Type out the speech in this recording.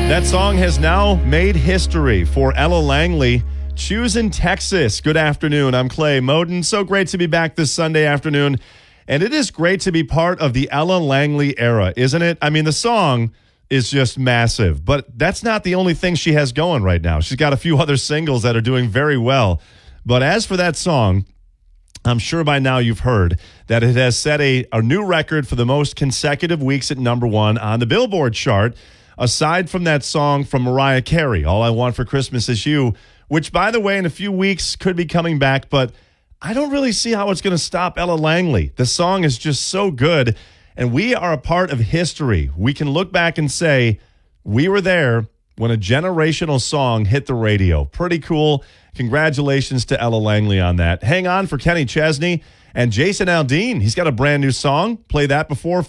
That song has now made history for Ella Langley. Choosing Texas. Good afternoon. I'm Clay Moden. So great to be back this Sunday afternoon. And it is great to be part of the Ella Langley era, isn't it? I mean, the song is just massive, but that's not the only thing she has going right now. She's got a few other singles that are doing very well. But as for that song, I'm sure by now you've heard that it has set a new record for the most consecutive weeks at number one on the Billboard chart, aside from that song from Mariah Carey, All I Want for Christmas Is You, which, by the way, in a few weeks could be coming back, but I don't really see how it's going to stop Ella Langley. The song is just so good, and we are a part of history. We can look back and say, we were there when a generational song hit the radio. Pretty cool. Congratulations to Ella Langley on that. Hang on for Kenny Chesney and Jason Aldean. He's got a brand new song. Play that before